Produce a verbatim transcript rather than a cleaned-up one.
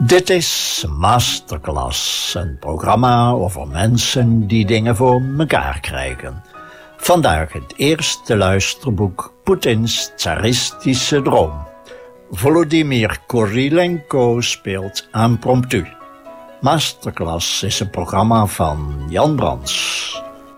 Dit is Masterclass, een programma over mensen die dingen voor mekaar krijgen. Vandaag het eerste luisterboek Poetins tsaristische droom. Volodymyr Kurilenko speelt impromptu. Masterclass is een programma van Jan Brands.